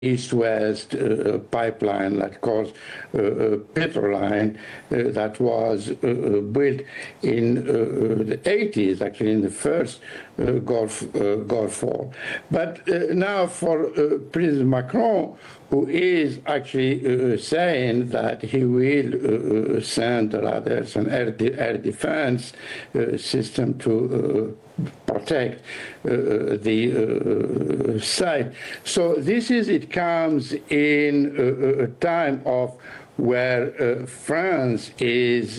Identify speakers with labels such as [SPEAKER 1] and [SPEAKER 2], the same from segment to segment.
[SPEAKER 1] east-west pipeline that caused Petroline that was built in the 80s, actually in the first Gulf War. But now for President Macron, who is actually saying that he will send rather an air defense system to protect the site. So it comes in a time of where France is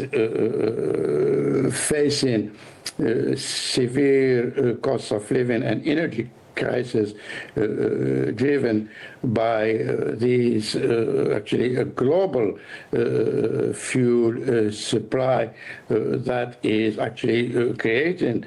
[SPEAKER 1] facing severe cost of living and energy crisis driven by these actually a global fuel supply that is actually creating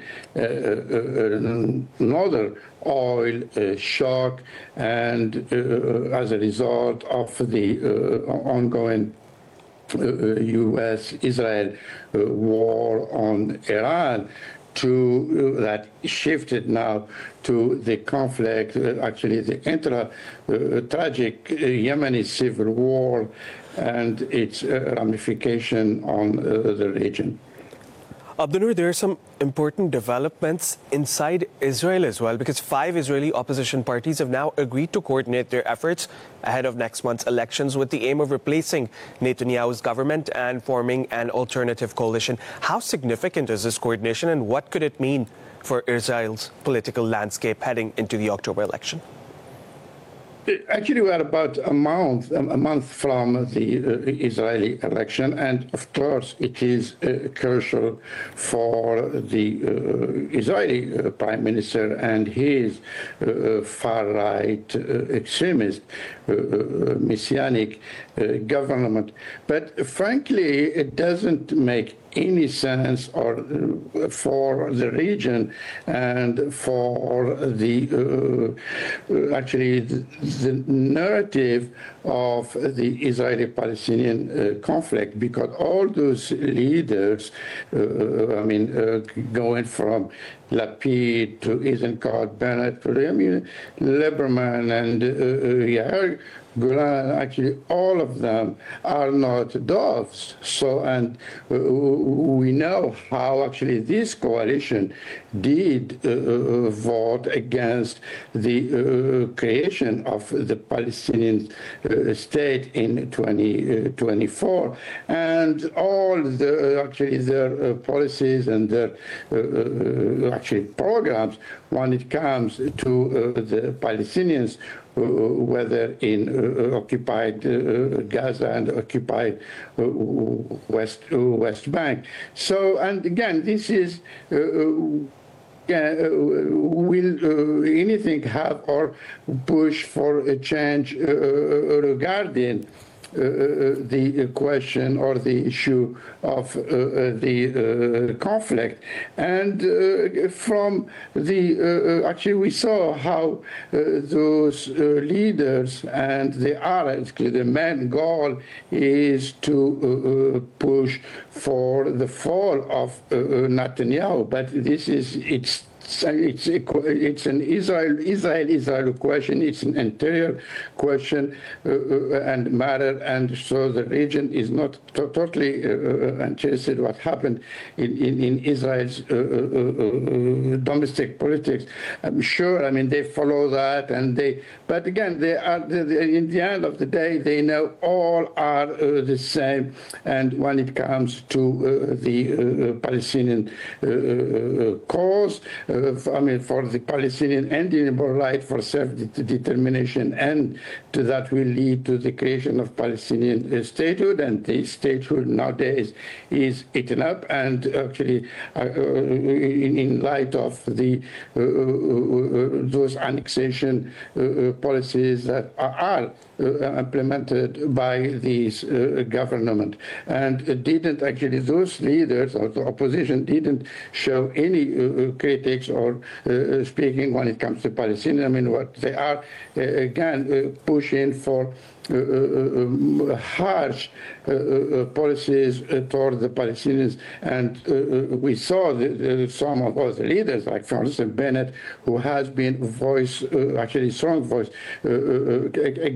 [SPEAKER 1] another oil shock, and as a result of the ongoing U.S.-Israel war on Iran, that shifted now to the conflict, actually the tragic Yemeni civil war and its ramification on the region.
[SPEAKER 2] Abdunnoor, there are some important developments inside Israel as well, because 5 Israeli opposition parties have now agreed to coordinate their efforts ahead of next month's elections with the aim of replacing Netanyahu's government and forming an alternative coalition. How significant is this coordination, and what could it mean for Israel's political landscape heading into the October election?
[SPEAKER 1] Actually, we are about a month from the Israeli election, and of course, it is crucial for the Israeli Prime Minister and his far-right extremist messianic government. But frankly, it doesn't make any sense or for the region and for the actually the narrative of the Israeli-Palestinian conflict, because all those leaders, going from Lapid to Eisenkot, Bennett, to Lieberman and Yair Golan, actually all of them are not doves. So, and we know how actually this coalition did vote against the creation of the Palestinian state in 2024, and all their policies and their actually programs when it comes to the Palestinians, whether in occupied Gaza and occupied West Bank. So, and again, this is will anything have or push for a change regarding the question or the issue of the conflict? And from the actually we saw how those leaders, and the main goal is to push for the fall of Netanyahu, but this is it's an Israel question. It's an interior question and matter, and so the region is not totally interested what happened in Israel's domestic politics. I'm sure. They follow that, but again, they are. In the end of the day, they know all are the same. And when it comes to the Palestinian cause. For the Palestinian inalienable right for self-determination, and that will lead to the creation of Palestinian statehood, and the statehood nowadays is eaten up, and actually in light of the those annexation policies that are implemented by this government, and didn't actually those leaders of the opposition didn't show any critics debates or speaking when it comes to Palestine. I mean, what they are, again, pushing for harsh policies toward the Palestinians. And we saw some of those leaders, like, for instance, Bennett, who has been actually strong voice